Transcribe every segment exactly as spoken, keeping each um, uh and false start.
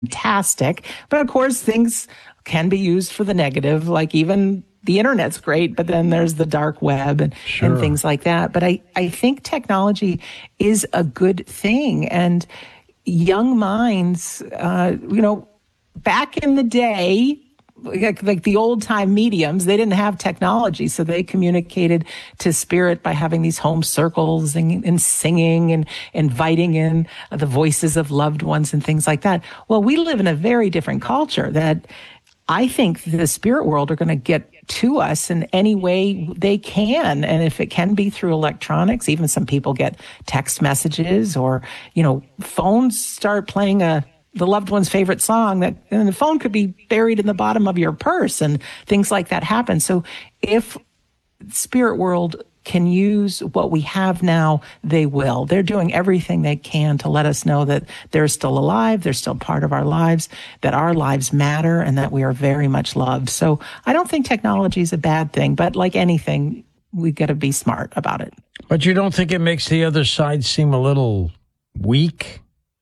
fantastic. But of course, things can be used for the negative, like even the internet's great, but then there's the dark web and, Sure. and things like that. But I, I think technology is a good thing. And young minds, uh, you know, back in the day, like, like the old time mediums, they didn't have technology. So they communicated to spirit by having these home circles and, and singing and inviting in the voices of loved ones and things like that. Well, we live in a very different culture that I think the spirit world are going to get to us in any way they can. And if it can be through electronics, even some people get text messages or, you know, phones start playing a the loved one's favorite song, that and the phone could be buried in the bottom of your purse and things like that happen. So if spirit world can use what we have now, they will. They're doing everything they can to let us know that they're still alive, they're still part of our lives, that our lives matter, and that we are very much loved. So I don't think technology is a bad thing, but like anything, we've got to be smart about it. But you don't think it makes the other side seem a little weak?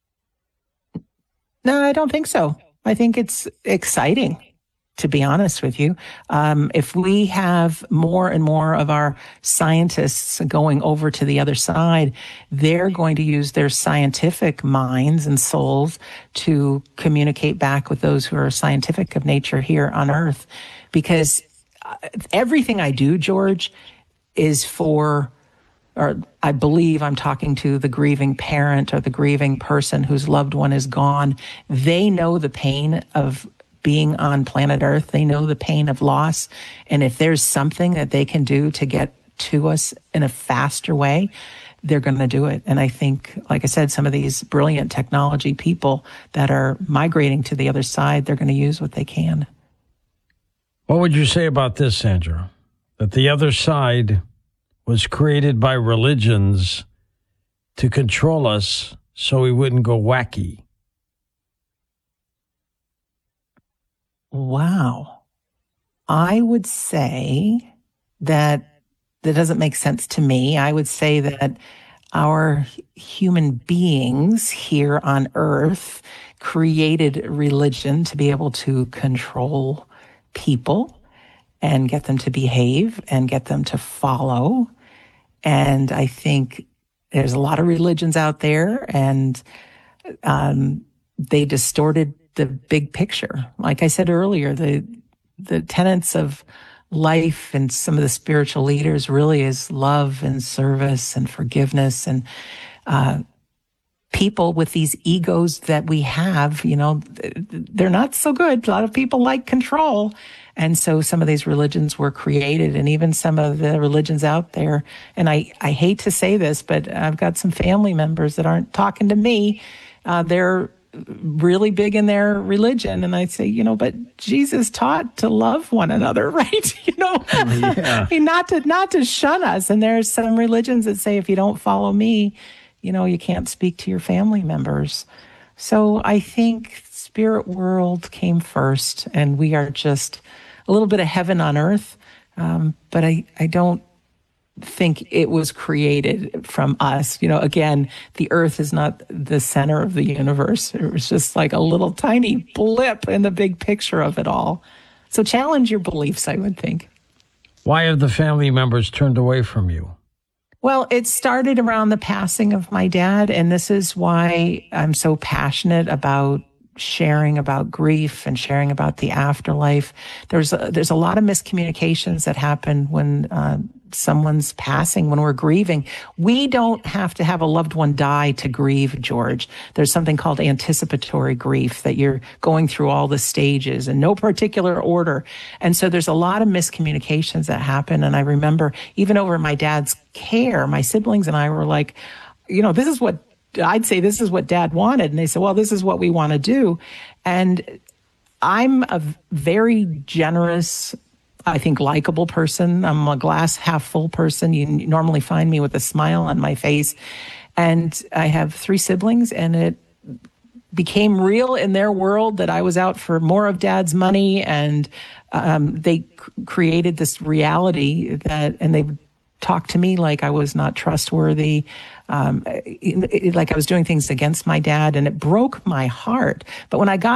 No, I don't think so. I think it's exciting, to be honest with you. Um, if we have more and more of our scientists going over to the other side, they're going to use their scientific minds and souls to communicate back with those who are scientific of nature here on Earth. Because everything I do, George, is for, or I believe I'm talking to the grieving parent or the grieving person whose loved one is gone. They know the pain of being on planet Earth. They know the pain of loss. And if there's something that they can do to get to us in a faster way, they're going to do it. And I think, like I said, some of these brilliant technology people that are migrating to the other side, they're going to use what they can. What would you say about this, Sandra? That the other side was created by religions to control us so we wouldn't go wacky. Wow. I would say that that doesn't make sense to me. I would say that our human beings here on Earth created religion to be able to control people and get them to behave and get them to follow. And I think there's a lot of religions out there, and um, they distorted the big picture. Like I said earlier, the the tenets of life and some of the spiritual leaders really is love and service and forgiveness. And uh, people with these egos that we have, you know, they're not so good. A lot of people like control. And so some of these religions were created, and even some of the religions out there. And I, I hate to say this, but I've got some family members that aren't talking to me. Uh, they're really big in their religion. And I say, you know, but Jesus taught to love one another, right? You know, yeah. not to, not to shun us. And there's some religions that say, if you don't follow me, you know, you can't speak to your family members. So I think spirit world came first, and we are just a little bit of heaven on earth. Um, but I, I don't think it was created from us. You know, again, the earth is not the center of the universe. It was just like a little tiny blip in the big picture of it all. So challenge your beliefs, I would think. Why have the family members turned away from you? Well, it started around the passing of my dad, and this is why I'm so passionate about sharing about grief and sharing about the afterlife. There's a, there's a lot of miscommunications that happen when uh, someone's passing, when we're grieving. We don't have to have a loved one die to grieve, George. There's something called anticipatory grief, that you're going through all the stages in no particular order. And so there's a lot of miscommunications that happen. And I remember even over my dad's care, my siblings and I were like, you know, this is what I'd say, this is what Dad wanted. And they said, well, this is what we want to do. And I'm a very generous, I think, likable person. I'm a glass half full person. You normally find me with a smile on my face. And I have three siblings, and it became real in their world that I was out for more of Dad's money. And um, they c- created this reality that, and they talked to me like I was not trustworthy. Um, it, it, like I was doing things against my dad, and it broke my heart. But when I got